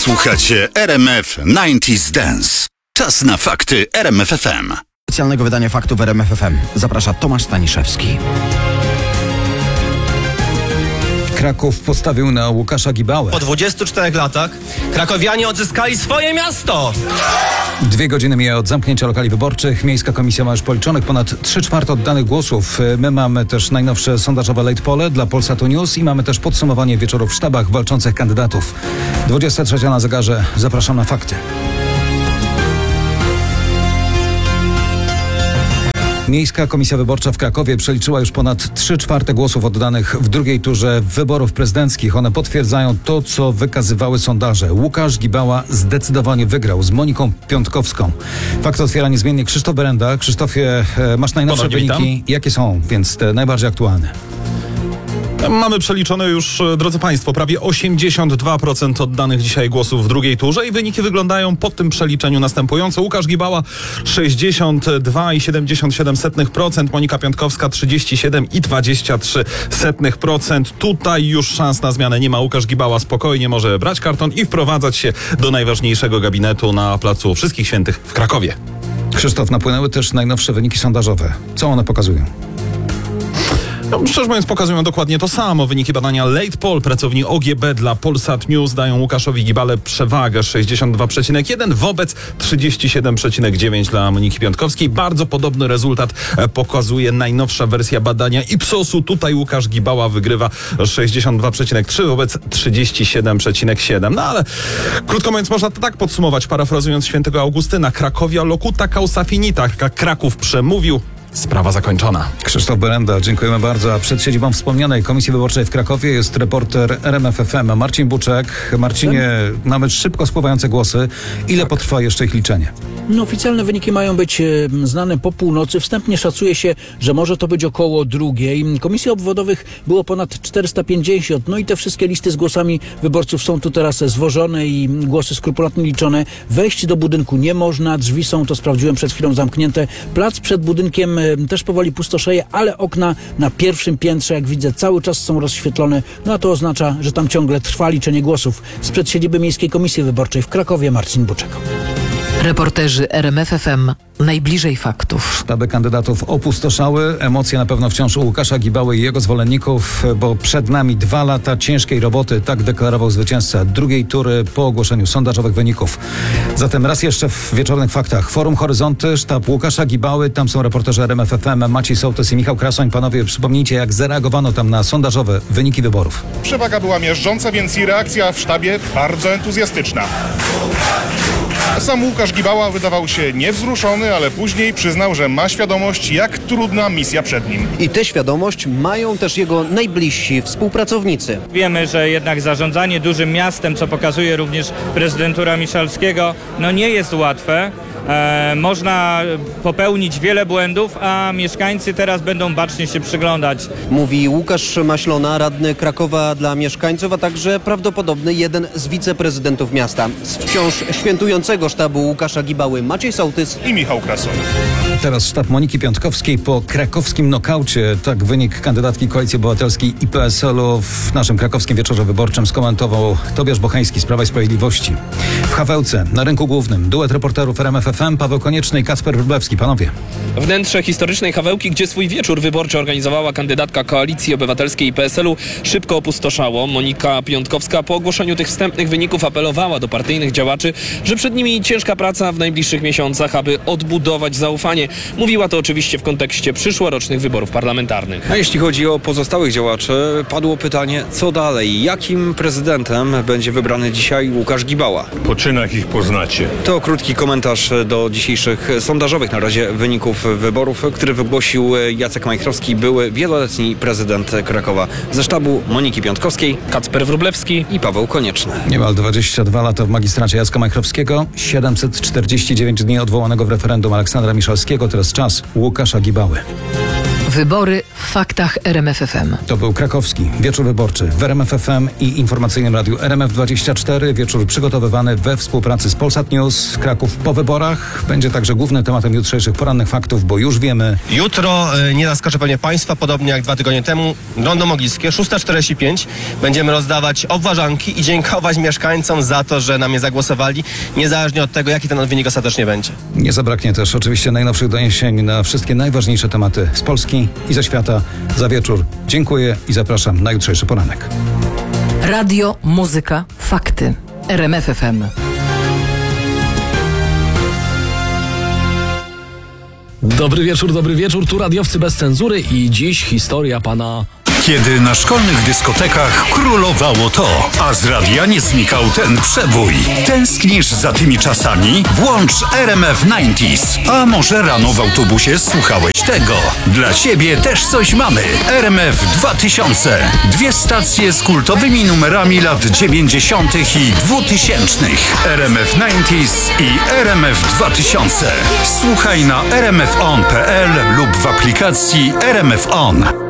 Słuchacie RMF 90s Dance. Czas na fakty RMF FM. Specjalnego wydania faktów RMF FM zaprasza Tomasz Staniszewski. Kraków postawił na Łukasza Gibałę. Po 24 latach krakowianie odzyskali swoje miasto. 2 godziny mija od zamknięcia lokali wyborczych. Miejska komisja ma już policzonych ponad 3/4 oddanych głosów. My mamy też najnowsze sondażowe late pole dla Polsatu News i mamy też podsumowanie wieczoru w sztabach walczących kandydatów. 23 na zegarze. Zapraszam na fakty. Miejska Komisja Wyborcza w Krakowie przeliczyła już ponad 3/4 głosów oddanych w drugiej turze wyborów prezydenckich. One potwierdzają to, co wykazywały sondaże. Łukasz Gibała zdecydowanie wygrał z Moniką Piątkowską. Fakt otwiera niezmiennie Krzysztof Berenda. Krzysztofie, masz najnowsze wyniki. Witam. Jakie są więc te najbardziej aktualne? Mamy przeliczone już, drodzy Państwo, prawie 82% oddanych dzisiaj głosów w drugiej turze i wyniki wyglądają po tym przeliczeniu następująco. Łukasz Gibała 62,77%, Monika Piątkowska 37,23%. Tutaj już szans na zmianę nie ma. Łukasz Gibała spokojnie może brać karton i wprowadzać się do najważniejszego gabinetu na Placu Wszystkich Świętych w Krakowie. Krzysztof, napłynęły też najnowsze wyniki sondażowe. Co one pokazują? Szczerze mówiąc, pokazują dokładnie to samo. Wyniki badania Late Poll pracowni OGB dla Polsat News dają Łukaszowi Gibale przewagę 62,1 wobec 37,9 dla Moniki Piątkowskiej. Bardzo podobny rezultat pokazuje najnowsza wersja badania Ipsosu. Tutaj Łukasz Gibała wygrywa 62,3 wobec 37,7. No ale krótko mówiąc, można to tak podsumować, parafrazując świętego Augustyna. Cracovia locuta causa finita. Kraków przemówił. Sprawa zakończona. Krzysztof Berenda, dziękujemy bardzo. A przed siedzibą wspomnianej Komisji Wyborczej w Krakowie jest reporter RMF FM Marcin Buczek. Marcinie, mamy szybko spływające głosy. Ile potrwa jeszcze ich liczenie? No, oficjalne wyniki mają być znane po północy. Wstępnie szacuje się, że może to być około 2:00. Komisji obwodowych było ponad 450. No i te wszystkie listy z głosami wyborców są tu teraz zwożone i głosy skrupulatnie liczone. Wejść do budynku nie można. Drzwi są, to sprawdziłem przed chwilą, zamknięte. Plac przed budynkiem też powoli pustoszeje, ale okna na pierwszym piętrze, jak widzę, cały czas są rozświetlone. No a to oznacza, że tam ciągle trwa liczenie głosów. Sprzed siedziby Miejskiej Komisji Wyborczej w Krakowie Marcin Buczek. Reporterzy RMF FM najbliżej faktów. Sztaby kandydatów opustoszały. Emocje na pewno wciąż u Łukasza Gibały i jego zwolenników, bo przed nami 2 lata ciężkiej roboty. Tak deklarował zwycięzca drugiej tury po ogłoszeniu sondażowych wyników. Zatem raz jeszcze w wieczornych faktach. Forum Horyzonty, sztab Łukasza Gibały. Tam są reporterzy RMF FM Maciej Sołtys i Michał Krasoń. Panowie, przypomnijcie, jak zareagowano tam na sondażowe wyniki wyborów. Przewaga była miażdżąca, więc i reakcja w sztabie bardzo entuzjastyczna. Sam Łukasz Gibała wydawał się niewzruszony, ale później przyznał, że ma świadomość, jak trudna misja przed nim. I tę świadomość mają też jego najbliżsi współpracownicy. Wiemy, że jednak zarządzanie dużym miastem, co pokazuje również prezydentura Miszalskiego, no nie jest łatwe. Można popełnić wiele błędów, a mieszkańcy teraz będą bacznie się przyglądać. Mówi Łukasz Maślona, radny Krakowa dla mieszkańców, a także prawdopodobny jeden z wiceprezydentów miasta. Z wciąż świętującego sztabu Łukasza Gibały Maciej Sołtys I Michał Krasoń. Teraz sztab Moniki Piątkowskiej po krakowskim nokaucie. Tak wynik kandydatki Koalicji Obywatelskiej i PSL-u w naszym krakowskim wieczorze wyborczym skomentował Tobiasz Bocheński z Prawa i Sprawiedliwości. W Hawełce, na rynku głównym, duet reporterów RMF FM, Paweł Konieczny i Kacper Wróblewski. Panowie. Wnętrze historycznej Hawełki, gdzie swój wieczór wyborczy organizowała kandydatka Koalicji Obywatelskiej i PSL-u, szybko opustoszało. Monika Piątkowska po ogłoszeniu tych wstępnych wyników apelowała do partyjnych działaczy, że przed nimi ciężka praca w najbliższych miesiącach, aby odbudować zaufanie. Mówiła to oczywiście w kontekście przyszłorocznych wyborów parlamentarnych. A jeśli chodzi o pozostałych działaczy, padło pytanie, co dalej? Jakim prezydentem będzie wybrany dzisiaj Łukasz Gibała? Po czynach ich poznacie. To krótki komentarz do dzisiejszych sondażowych na razie wyników wyborów, który wygłosił Jacek Majchrowski, były wieloletni prezydent Krakowa. Ze sztabu Moniki Piątkowskiej, Kacper Wróblewski i Paweł Konieczny. Niemal 22 lata w magistracie Jacka Majchrowskiego, 749 dni odwołanego w referendum Aleksandra Miszalskiego, teraz czas Łukasza Gibały. Wybory w faktach RMFFM. To był krakowski wieczór wyborczy w RMFFM i informacyjnym radiu RMF24. Wieczór przygotowywany we współpracy z Polsat News. Kraków po wyborach będzie także głównym tematem jutrzejszych porannych faktów, bo już wiemy. Jutro nie zaskoczę pewnie Państwa, podobnie jak 2 tygodnie temu, Rondo Mogilskie, 6:45. Będziemy rozdawać obwarzanki i dziękować mieszkańcom za to, że na mnie zagłosowali, niezależnie od tego, jaki ten wynik ostatecznie będzie. Nie zabraknie też oczywiście najnowszych doniesień na wszystkie najważniejsze tematy z Polski i ze świata. Za wieczór dziękuję i zapraszam na jutrzejszy poranek. Radio, muzyka, fakty. RMFFM. Dobry wieczór, tu radiowcy bez cenzury i dziś historia pana... Kiedy na szkolnych dyskotekach królowało to, a z radia nie znikał ten przebój. Tęsknisz za tymi czasami? Włącz RMF 90s. A może rano w autobusie słuchałeś tego? Dla ciebie też coś mamy. RMF 2000. 2 stacje z kultowymi numerami lat 90. i 2000. RMF 90s i RMF 2000. Słuchaj na rmfon.pl lub w aplikacji RMF On.